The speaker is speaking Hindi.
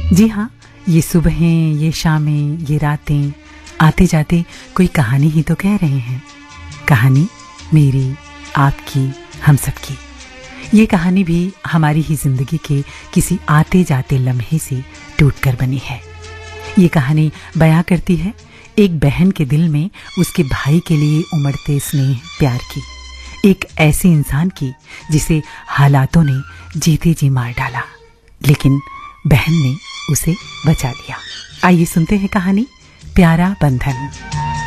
जी हाँ, ये सुबहें, ये शामें, ये रातें आते जाते कोई कहानी ही तो कह रहे हैं। कहानी मेरी, आपकी, हम सबकी। ये कहानी भी हमारी ही जिंदगी के किसी आते जाते लम्हे से टूटकर बनी है। ये कहानी बयां करती है एक बहन के दिल में उसके भाई के लिए उमड़ते स्नेह प्यार की, एक ऐसे इंसान की जिसे हालातों ने जीते जी मार डाला, लेकिन बहन ने उसे बचा लिया। आइए सुनते हैं कहानी प्यारा बंधन।